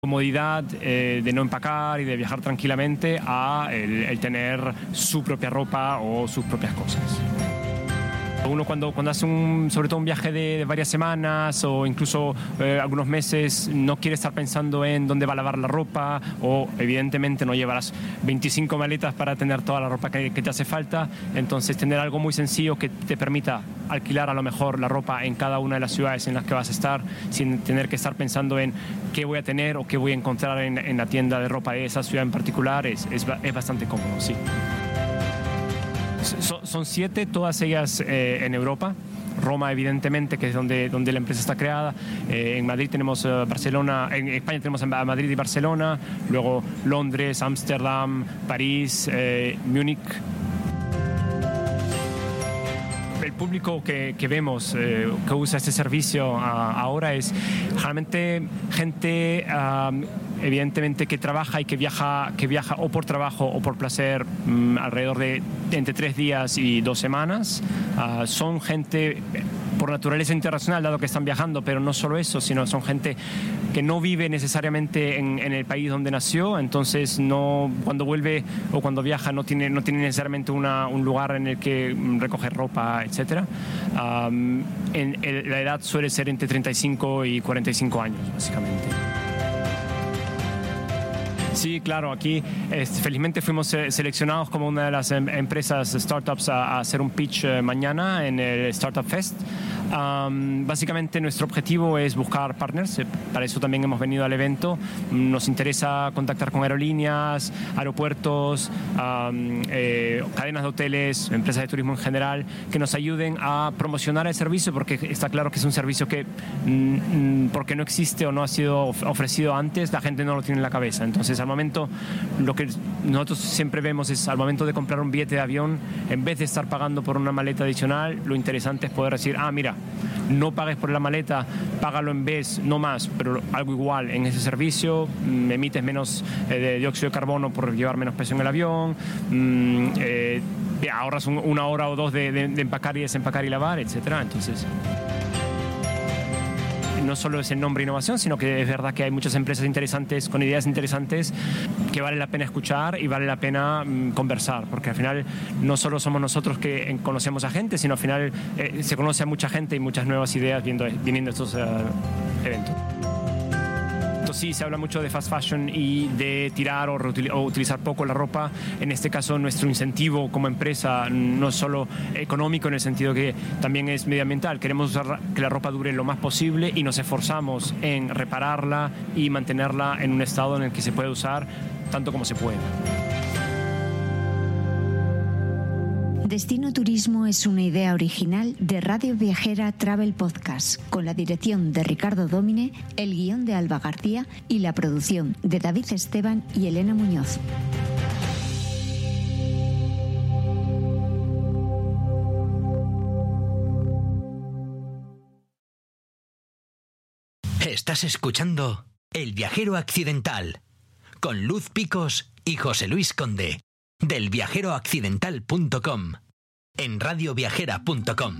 comodidad de no empacar y de viajar tranquilamente a el tener su propia ropa o sus propias cosas. Uno cuando hace sobre todo un viaje de varias semanas o incluso algunos meses, no quiere estar pensando en dónde va a lavar la ropa, o evidentemente no llevarás 25 maletas para tener toda la ropa que te hace falta. Entonces tener algo muy sencillo que te permita alquilar a lo mejor la ropa en cada una de las ciudades en las que vas a estar, sin tener que estar pensando en qué voy a tener o qué voy a encontrar en la tienda de ropa de esa ciudad en particular, es bastante cómodo, sí. Son 7, todas ellas en Europa. Roma, evidentemente, que es donde la empresa está creada. En Madrid tenemos Barcelona, en España tenemos Madrid y Barcelona, luego Londres, Ámsterdam, París, Múnich. El público que vemos que usa este servicio ahora es generalmente gente evidentemente que trabaja y que viaja o por trabajo o por placer alrededor de entre 3 días y 2 semanas. Son gente por naturaleza internacional, dado que están viajando, pero no solo eso, sino son gente que no vive necesariamente en el país donde nació, entonces cuando vuelve o cuando viaja no tiene necesariamente un lugar en el que recoger ropa, etc. La edad suele ser entre 35 y 45 años, básicamente. Sí, claro, aquí felizmente fuimos seleccionados como una de las empresas startups a hacer un pitch mañana en el Startup Fest. Básicamente nuestro objetivo es buscar partners, para eso también hemos venido al evento. Nos interesa contactar con aerolíneas, aeropuertos, cadenas de hoteles, empresas de turismo en general, que nos ayuden a promocionar el servicio, porque está claro que es un servicio que porque no existe o no ha sido ofrecido antes, la gente no lo tiene en la cabeza. Entonces al momento, lo que nosotros siempre vemos es al momento de comprar un billete de avión, en vez de estar pagando por una maleta adicional, lo interesante es poder decir, mira, no pagues por la maleta, págalo en vez, no más, pero algo igual en ese servicio, emites menos de dióxido de carbono por llevar menos peso en el avión, ahorras 1 hora o 2 de empacar y desempacar y lavar, etcétera. Entonces, no solo es el nombre innovación, sino que es verdad que hay muchas empresas interesantes con ideas interesantes que vale la pena escuchar y vale la pena conversar, porque al final no solo somos nosotros que conocemos a gente, sino al final se conoce a mucha gente y muchas nuevas ideas viniendo estos eventos. Sí, se habla mucho de fast fashion y de tirar o utilizar poco la ropa. En este caso, nuestro incentivo como empresa no es solo económico, en el sentido que también es medioambiental. Queremos usar que la ropa dure lo más posible y nos esforzamos en repararla y mantenerla en un estado en el que se puede usar tanto como se puede. Destino Turismo es una idea original de Radio Viajera Travel Podcast, con la dirección de Ricardo Dómine, el guión de Alba García y la producción de David Esteban y Elena Muñoz. Estás escuchando El Viajero Accidental, con Luz Picos y José Luis Conde, del viajeroaccidental.com, en radioviajera.com.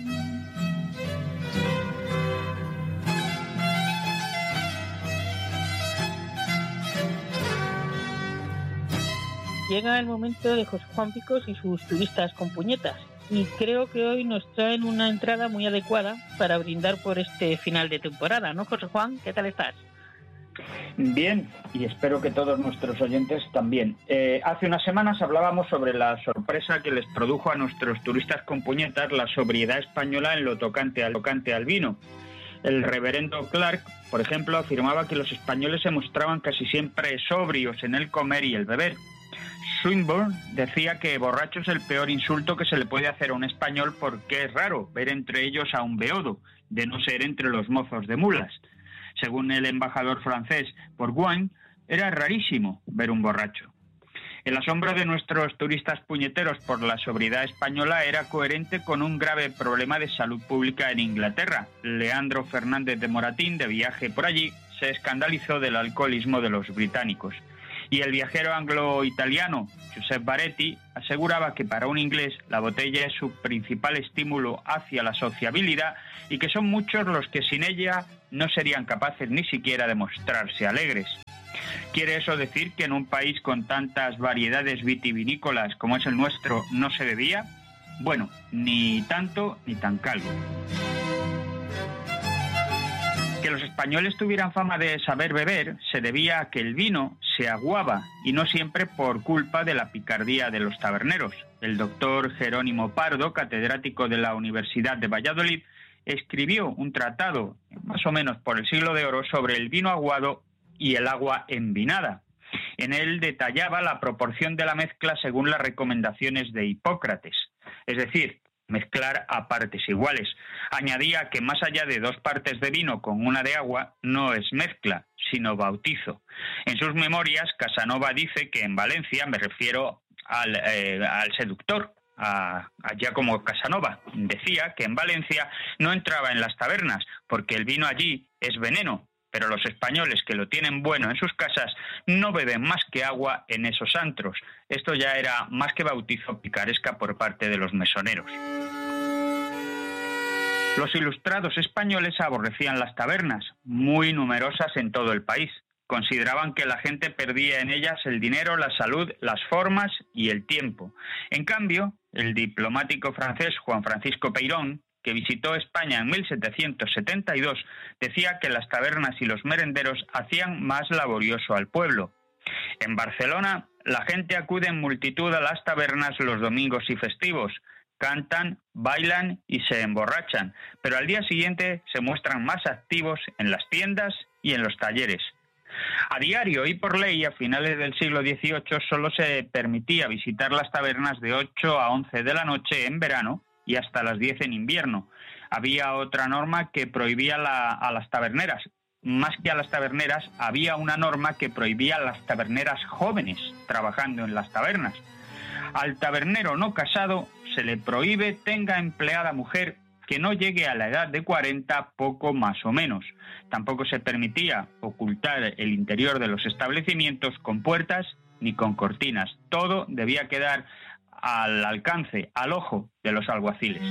Llega el momento de José Juan Picos y sus turistas con puñetas, y creo que hoy nos traen una entrada muy adecuada para brindar por este final de temporada, ¿no, José Juan? ¿Qué tal estás? Bien, y espero que todos nuestros oyentes también. Hace unas semanas hablábamos sobre la sorpresa que les produjo a nuestros turistas con puñetas la sobriedad española en lo tocante al vino. El reverendo Clark, por ejemplo, afirmaba que los españoles se mostraban casi siempre sobrios en el comer y el beber. Swinburne decía que borracho es el peor insulto que se le puede hacer a un español, porque es raro ver entre ellos a un beodo, de no ser entre los mozos de mulas. Según el embajador francés Bourgoin, era rarísimo ver un borracho. El asombro de nuestros turistas puñeteros por la sobriedad española era coherente con un grave problema de salud pública en Inglaterra. Leandro Fernández de Moratín, de viaje por allí, se escandalizó del alcoholismo de los británicos. Y el viajero anglo-italiano Giuseppe Baretti aseguraba que para un inglés la botella es su principal estímulo hacia la sociabilidad y que son muchos los que sin ella no serían capaces ni siquiera de mostrarse alegres. ¿Quiere eso decir que en un país con tantas variedades vitivinícolas como es el nuestro no se bebía? Bueno, ni tanto ni tan calvo. Que los españoles tuvieran fama de saber beber se debía a que el vino se aguaba, y no siempre por culpa de la picardía de los taberneros. El doctor Jerónimo Pardo, catedrático de la Universidad de Valladolid, escribió un tratado, más o menos por el siglo de oro, sobre el vino aguado y el agua envinada. En él detallaba la proporción de la mezcla según las recomendaciones de Hipócrates, es decir, mezclar a partes iguales. Añadía que más allá de 2 partes de vino con una de agua no es mezcla, sino bautizo. En sus memorias, Casanova dice que en Valencia, me refiero al seductor, a Giacomo Casanova, decía que en Valencia no entraba en las tabernas porque el vino allí es veneno, pero los españoles que lo tienen bueno en sus casas no beben más que agua en esos antros. Esto ya era más que bautizo picaresca por parte de los mesoneros. Los ilustrados españoles aborrecían las tabernas, muy numerosas en todo el país. Consideraban que la gente perdía en ellas el dinero, la salud, las formas y el tiempo. En cambio, el diplomático francés Juan Francisco Peirón, que visitó España en 1772, decía que las tabernas y los merenderos hacían más laborioso al pueblo. En Barcelona, la gente acude en multitud a las tabernas los domingos y festivos, cantan, bailan y se emborrachan, pero al día siguiente se muestran más activos en las tiendas y en los talleres. A diario y por ley, a finales del siglo XVIII, solo se permitía visitar las tabernas de 8 a 11 de la noche en verano y hasta las 10 en invierno. Había otra norma que prohibía a las taberneras. Más que a las taberneras, había una norma que prohibía a las taberneras jóvenes trabajando en las tabernas. Al tabernero no casado se le prohíbe tenga empleada mujer que no llegue a la edad de 40, poco más o menos. Tampoco se permitía ocultar el interior de los establecimientos con puertas ni con cortinas. Todo debía quedar al alcance, al ojo de los alguaciles.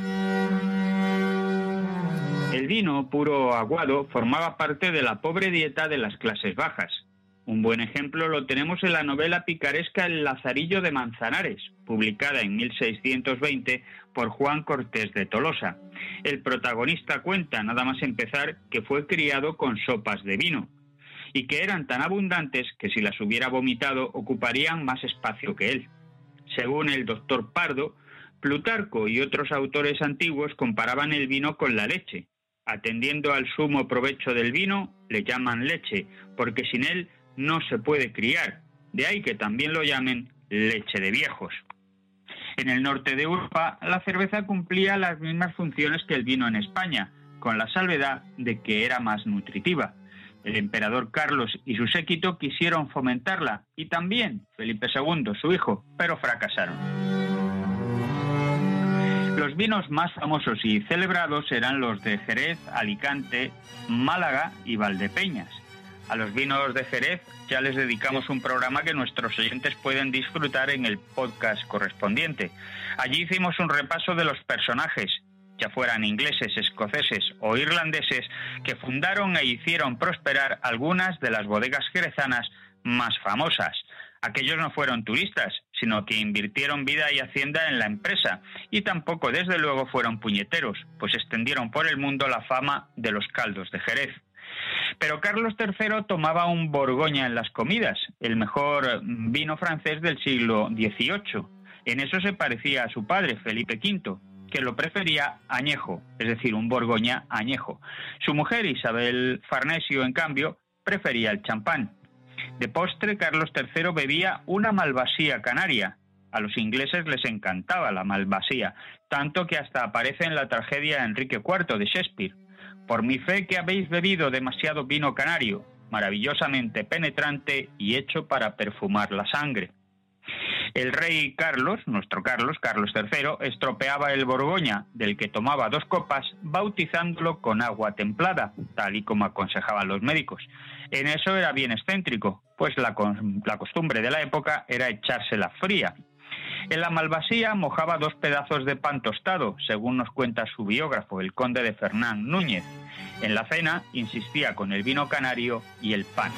El vino puro aguado formaba parte de la pobre dieta de las clases bajas. Un buen ejemplo lo tenemos en la novela picaresca El Lazarillo de Manzanares, publicada en 1620 por Juan Cortés de Tolosa. El protagonista cuenta, nada más empezar, que fue criado con sopas de vino y que eran tan abundantes que si las hubiera vomitado ocuparían más espacio que él. Según el doctor Pardo, Plutarco y otros autores antiguos comparaban el vino con la leche. Atendiendo al sumo provecho del vino, le llaman leche, porque sin él no se puede criar. De ahí que también lo llamen leche de viejos. En el norte de Europa, la cerveza cumplía las mismas funciones que el vino en España, con la salvedad de que era más nutritiva. El emperador Carlos y su séquito quisieron fomentarla, y también Felipe II, su hijo, pero fracasaron. Los vinos más famosos y celebrados eran los de Jerez, Alicante, Málaga y Valdepeñas. A los vinos de Jerez ya les dedicamos un programa que nuestros oyentes pueden disfrutar en el podcast correspondiente. Allí hicimos un repaso de los personajes, ya fueran ingleses, escoceses o irlandeses, que fundaron e hicieron prosperar algunas de las bodegas jerezanas más famosas. Aquellos no fueron turistas, sino que invirtieron vida y hacienda en la empresa, y tampoco desde luego fueron puñeteros, pues extendieron por el mundo la fama de los caldos de Jerez. Pero Carlos III tomaba un Borgoña en las comidas, el mejor vino francés del siglo XVIII. En eso se parecía a su padre, Felipe V, que lo prefería añejo, es decir, un Borgoña añejo. Su mujer, Isabel Farnesio, en cambio, prefería el champán. De postre, Carlos III bebía una malvasía canaria. A los ingleses les encantaba la malvasía, tanto que hasta aparece en la tragedia Enrique IV de Shakespeare. Por mi fe que habéis bebido demasiado vino canario, maravillosamente penetrante y hecho para perfumar la sangre. El rey Carlos, nuestro Carlos III, estropeaba el Borgoña, del que tomaba 2 copas, bautizándolo con agua templada, tal y como aconsejaban los médicos. En eso era bien excéntrico, pues la costumbre de la época era echársela fría. En la malvasía mojaba 2 pedazos de pan tostado, según nos cuenta su biógrafo, el conde de Fernán Núñez. En la cena insistía con el vino canario y el pan.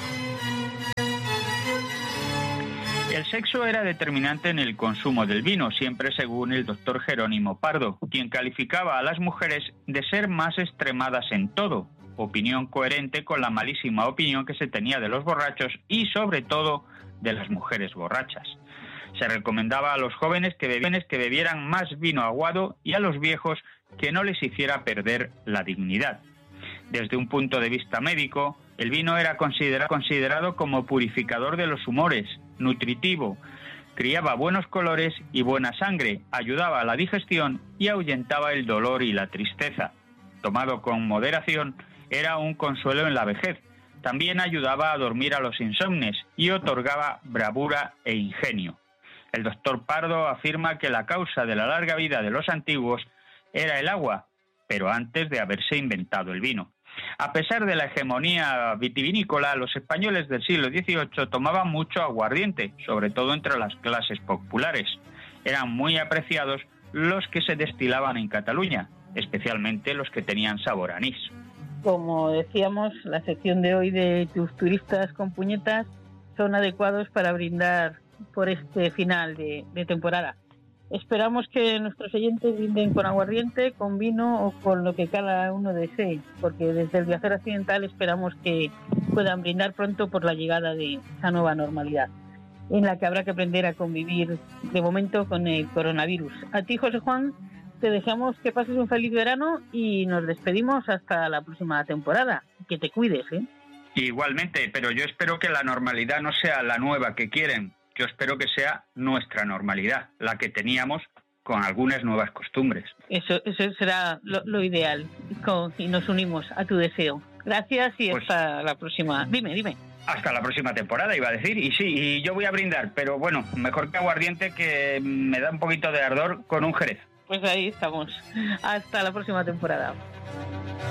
El sexo era determinante en el consumo del vino, siempre según el doctor Jerónimo Pardo, quien calificaba a las mujeres de ser más extremadas en todo, opinión coherente con la malísima opinión que se tenía de los borrachos y, sobre todo, de las mujeres borrachas. Se recomendaba a los jóvenes que bebieran más vino aguado y a los viejos que no les hiciera perder la dignidad. Desde un punto de vista médico, el vino era considerado como purificador de los humores, nutritivo, criaba buenos colores y buena sangre, ayudaba a la digestión y ahuyentaba el dolor y la tristeza. Tomado con moderación, era un consuelo en la vejez. También ayudaba a dormir a los insomnes y otorgaba bravura e ingenio. El doctor Pardo afirma que la causa de la larga vida de los antiguos era el agua, pero antes de haberse inventado el vino. A pesar de la hegemonía vitivinícola, los españoles del siglo XVIII tomaban mucho aguardiente, sobre todo entre las clases populares. Eran muy apreciados los que se destilaban en Cataluña, especialmente los que tenían sabor a anís. Como decíamos, la sección de hoy de tus turistas con puñetas son adecuados para brindar por este final de temporada. Esperamos que nuestros oyentes brinden con aguardiente, con vino o con lo que cada uno desee, porque desde el Viajero Accidental esperamos que puedan brindar pronto por la llegada de esa nueva normalidad, en la que habrá que aprender a convivir de momento con el coronavirus. A ti, José Juan, te deseamos que pases un feliz verano y nos despedimos hasta la próxima temporada. Que te cuides, ¿eh? Igualmente, pero yo espero que la normalidad no sea la nueva que quieren. Yo espero que sea nuestra normalidad, la que teníamos con algunas nuevas costumbres. Eso será lo ideal y nos unimos a tu deseo. Gracias y pues, hasta la próxima. Dime. Hasta la próxima temporada, iba a decir. Y sí, y yo voy a brindar, pero bueno, mejor que aguardiente, que me da un poquito de ardor, con un jerez. Pues ahí estamos. Hasta la próxima temporada.